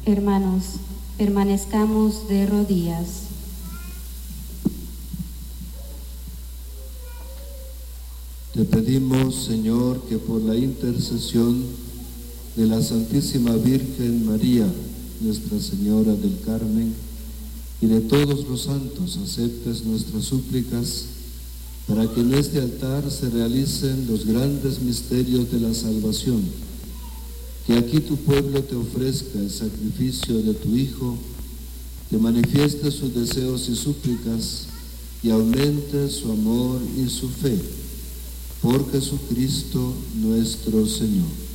Hermanos, permanezcamos de rodillas. Te pedimos, Señor, que por la intercesión de la Santísima Virgen María, Nuestra Señora del Carmen, y de todos los santos aceptes nuestras súplicas para que en este altar se realicen los grandes misterios de la salvación. Que aquí tu pueblo te ofrezca el sacrificio de tu Hijo, que manifieste sus deseos y súplicas y aumente su amor y su fe. Por Jesucristo nuestro Señor.